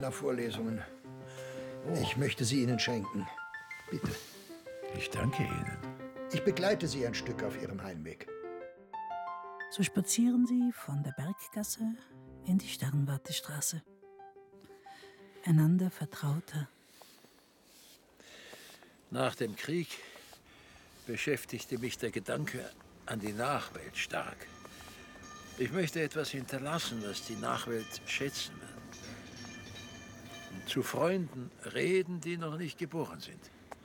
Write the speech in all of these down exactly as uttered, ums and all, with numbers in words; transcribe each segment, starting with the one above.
Nach Vorlesungen. Ich möchte sie Ihnen schenken. Bitte. Ich danke Ihnen. Ich begleite Sie ein Stück auf Ihrem Heimweg. So spazieren sie von der Berggasse in die Sternwartestraße. Einander vertrauter. Nach dem Krieg beschäftigte mich der Gedanke an die Nachwelt stark. Ich möchte etwas hinterlassen, was die Nachwelt schätzen wird. Zu Freunden reden, die noch nicht geboren sind.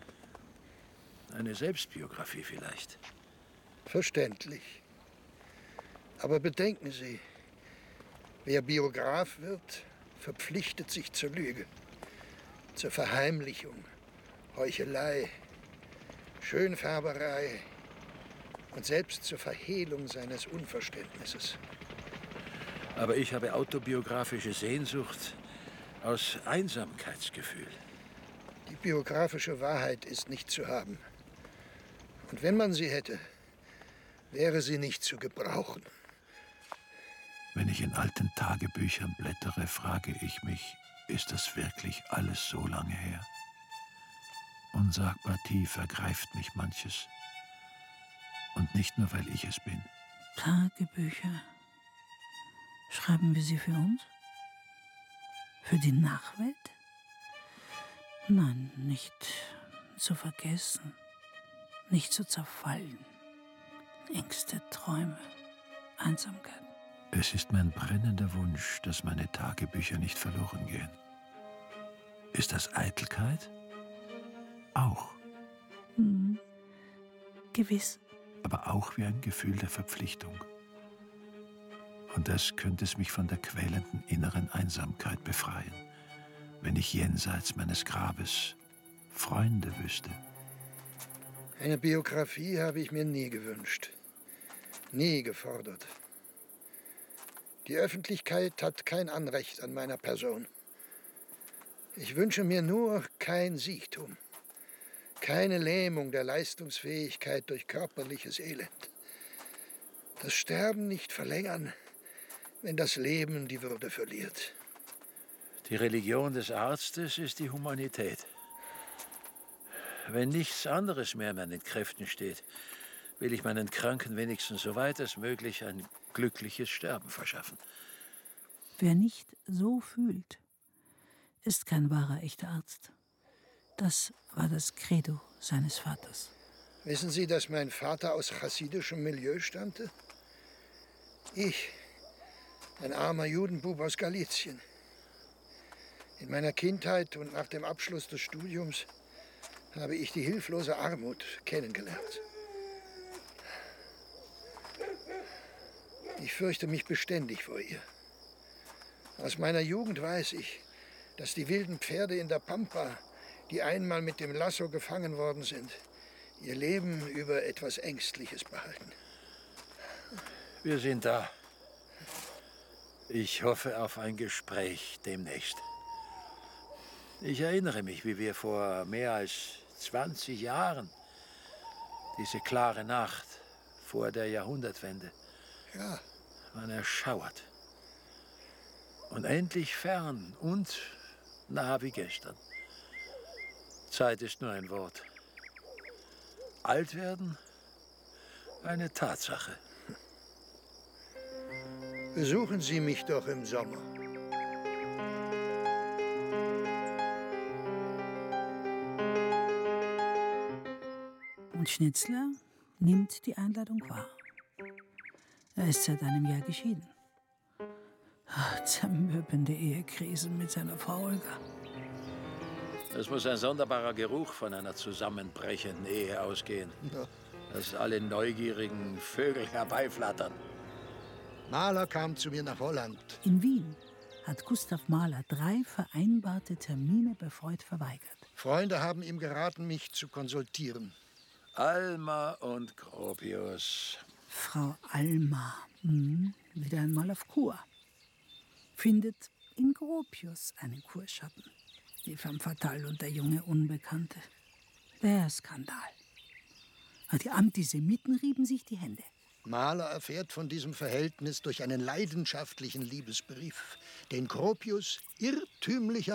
Eine Selbstbiografie vielleicht. Verständlich. Aber bedenken Sie, wer Biograf wird, verpflichtet sich zur Lüge, zur Verheimlichung, Heuchelei, Schönfärberei und selbst zur Verhehlung seines Unverständnisses. Aber ich habe autobiografische Sehnsucht aus Einsamkeitsgefühl. Die biografische Wahrheit ist nicht zu haben. Und wenn man sie hätte, wäre sie nicht zu gebrauchen. Wenn ich in alten Tagebüchern blättere, frage ich mich, ist das wirklich alles so lange her? Unsagbar tief ergreift mich manches. Und nicht nur, weil ich es bin. Tagebücher. Schreiben wir sie für uns? Für die Nachwelt? Nein, nicht zu vergessen, nicht zu zerfallen. Ängste, Träume, Einsamkeit. Es ist mein brennender Wunsch, dass meine Tagebücher nicht verloren gehen. Ist das Eitelkeit? Auch. Hm, gewiss. Aber auch wie ein Gefühl der Verpflichtung. Und das könnte es mich von der quälenden inneren Einsamkeit befreien, wenn ich jenseits meines Grabes Freunde wüsste. Eine Biografie habe ich mir nie gewünscht, nie gefordert. Die Öffentlichkeit hat kein Anrecht an meiner Person. Ich wünsche mir nur kein Siechtum, keine Lähmung der Leistungsfähigkeit durch körperliches Elend. Das Sterben nicht verlängern, wenn das Leben die Würde verliert. Die Religion des Arztes ist die Humanität. Wenn nichts anderes mehr in meinen Kräften steht, will ich meinen Kranken wenigstens so weit als möglich ein glückliches Sterben verschaffen. Wer nicht so fühlt, ist kein wahrer, echter Arzt. Das war das Credo seines Vaters. Wissen Sie, dass mein Vater aus chassidischem Milieu stammte? Ich, ein armer Judenbub aus Galizien. In meiner Kindheit und nach dem Abschluss des Studiums habe ich die hilflose Armut kennengelernt. Ich fürchte mich beständig vor ihr. Aus meiner Jugend weiß ich, dass die wilden Pferde in der Pampa, die einmal mit dem Lasso gefangen worden sind, ihr Leben über etwas Ängstliches behalten. Wir sind da. Ich hoffe auf ein Gespräch demnächst. Ich erinnere mich, wie wir vor mehr als zwanzig Jahren, diese klare Nacht vor der Jahrhundertwende, Ja. man erschauert. Und endlich fern und nah wie gestern. Zeit ist nur ein Wort. Alt werden, eine Tatsache. Besuchen Sie mich doch im Sommer. Und Schnitzler nimmt die Einladung wahr. Er ist seit einem Jahr geschieden. Ach, zermürbende Ehekrisen mit seiner Frau Olga. Es muss ein sonderbarer Geruch von einer zusammenbrechenden Ehe ausgehen, Ja. dass alle neugierigen Vögel herbeiflattern. Mahler kam zu mir nach Holland. In Wien hat Gustav Mahler drei vereinbarte Termine bei Freud verweigert. Freunde haben ihm geraten, mich zu konsultieren. Alma und Gropius. Frau Alma, hm, wieder einmal auf Kur. Findet in Gropius einen Kurschatten. Die femme fatale und der junge Unbekannte. Der Skandal. Die Antisemiten rieben sich die Hände. Mahler erfährt von diesem Verhältnis durch einen leidenschaftlichen Liebesbrief, den Gropius irrtümlicher